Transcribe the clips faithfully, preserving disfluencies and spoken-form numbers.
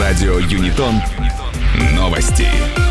Радио Юнитон. Новости.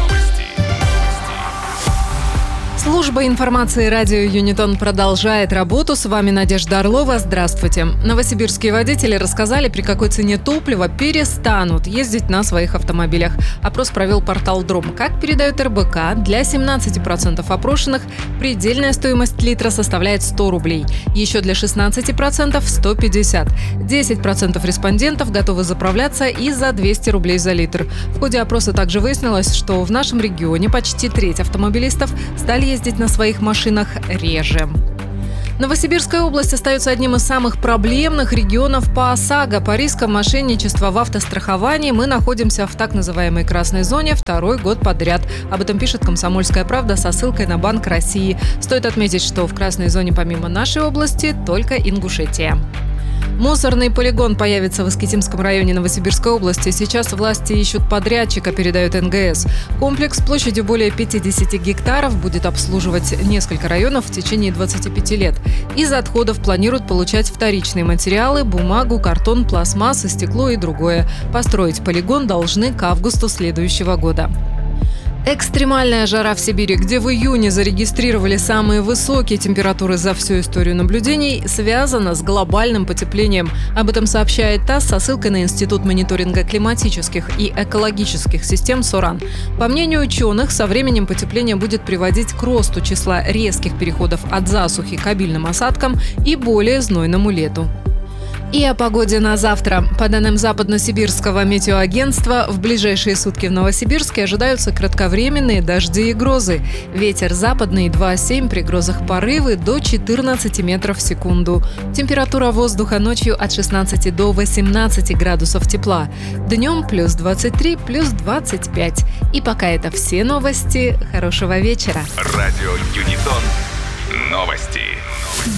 Служба информации радио Юнитон продолжает работу. С вами Надежда Орлова. Здравствуйте. Новосибирские водители рассказали, при какой цене топлива перестанут ездить на своих автомобилях. Опрос провел портал Дром. Как передает эр бэ ка, для семнадцати процентов опрошенных предельная стоимость литра составляет сто рублей. Еще для шестнадцати процентов – сто пятьдесят. десять процентов респондентов готовы заправляться и за двести рублей за литр. В ходе опроса также выяснилось, что в нашем регионе почти треть автомобилистов стали ездить на своих машинах реже. Новосибирская область остается одним из самых проблемных регионов по ОСАГО. По рискам мошенничества в автостраховании мы находимся в так называемой красной зоне второй год подряд. Об этом пишет «Комсомольская правда» со ссылкой на Банк России. Стоит отметить, что в красной зоне помимо нашей области только Ингушетия. Мусорный полигон появится в Искитимском районе Новосибирской области. Сейчас власти ищут подрядчика, передает эн гэ эс. Комплекс площадью более пятидесяти гектаров будет обслуживать несколько районов в течение двадцати пяти лет. Из отходов планируют получать вторичные материалы – бумагу, картон, пластмассу, стекло и другое. Построить полигон должны к августу следующего года. Экстремальная жара в Сибири, где в июне зарегистрировали самые высокие температуры за всю историю наблюдений, связана с глобальным потеплением. Об этом сообщает ТАСС со ссылкой на Институт мониторинга климатических и экологических систем СОРАН. По мнению ученых, со временем потепление будет приводить к росту числа резких переходов от засухи к обильным осадкам и более знойному лету. И о погоде на завтра. По данным Западно-Сибирского метеоагентства, в ближайшие сутки в Новосибирске ожидаются кратковременные дожди и грозы. Ветер западный два семь, при грозах порывы до четырнадцати метров в секунду. Температура воздуха ночью от шестнадцати до восемнадцати градусов тепла. Днем плюс двадцать три, плюс двадцать пять. И пока это все новости. Хорошего вечера. Радио Юнитон. Новости.